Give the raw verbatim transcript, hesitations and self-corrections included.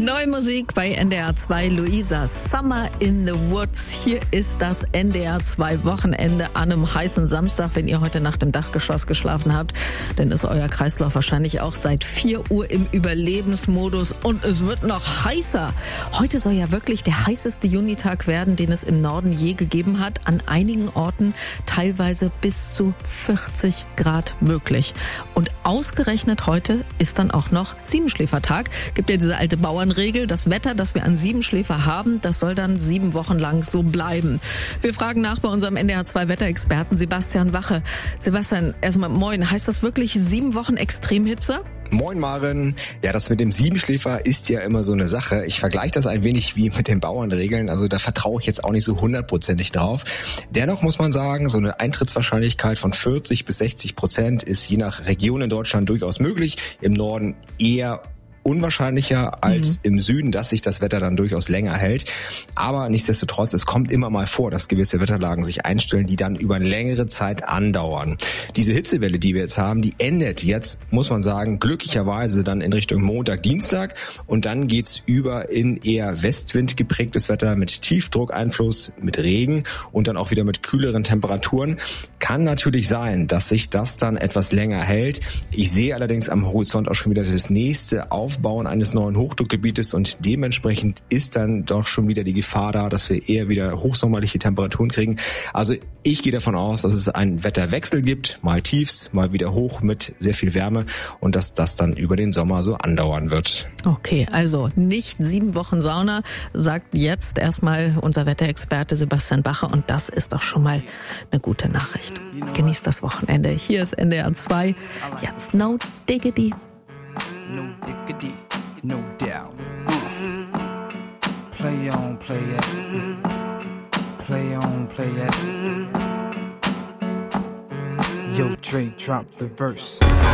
Neue Musik bei N D R zwei, Luisa, Summer in the Woods. Hier ist das N D R zwei Wochenende an einem heißen Samstag. Wenn ihr heute Nacht im Dachgeschoss geschlafen habt, dann ist euer Kreislauf wahrscheinlich auch seit vier Uhr im Überlebensmodus und es wird noch heißer. Heute soll ja wirklich der heißeste Junitag werden, den es im Norden je gegeben hat. An einigen Orten teilweise bis zu vierzig Grad möglich. Und ausgerechnet heute ist dann auch noch Siebenschläfertag. Gibt ja diese alte Bauernregel, das Wetter, das wir an Siebenschläfer haben, das soll dann sieben Wochen lang so bleiben. Wir fragen nach bei unserem N D R zwei Wetterexperten Sebastian Wache. Sebastian, erstmal moin, heißt das wirklich sieben Wochen Extremhitze? Moin Maren. Ja, das mit dem Siebenschläfer ist ja immer so eine Sache. Ich vergleiche das ein wenig wie mit den Bauernregeln. Also da vertraue ich jetzt auch nicht so hundertprozentig drauf. Dennoch muss man sagen, so eine Eintrittswahrscheinlichkeit von vierzig bis sechzig Prozent ist je nach Region in Deutschland durchaus möglich. Im Norden eher unwahrscheinlicher als mhm. im Süden, dass sich das Wetter dann durchaus länger hält. Aber nichtsdestotrotz, es kommt immer mal vor, dass gewisse Wetterlagen sich einstellen, die dann über eine längere Zeit andauern. Diese Hitzewelle, die wir jetzt haben, die endet jetzt, muss man sagen, glücklicherweise dann in Richtung Montag, Dienstag. Und dann geht's über in eher Westwind geprägtes Wetter mit Tiefdruckeinfluss, mit Regen und dann auch wieder mit kühleren Temperaturen. Kann natürlich sein, dass sich das dann etwas länger hält. Ich sehe allerdings am Horizont auch schon wieder das nächste Auf Aufbauen eines neuen Hochdruckgebietes und dementsprechend ist dann doch schon wieder die Gefahr da, dass wir eher wieder hochsommerliche Temperaturen kriegen. Also ich gehe davon aus, dass es einen Wetterwechsel gibt, mal Tiefs, mal wieder hoch mit sehr viel Wärme und dass das dann über den Sommer so andauern wird. Okay, also nicht sieben Wochen Sauna, sagt jetzt erstmal unser Wetterexperte Sebastian Wache und das ist doch schon mal eine gute Nachricht. Genießt das Wochenende. Hier ist N D R zwei. Jetzt No Diggity. No diggity, no doubt. Uh. Play on, play it. Play on, play it. Yo, Dre, drop the verse.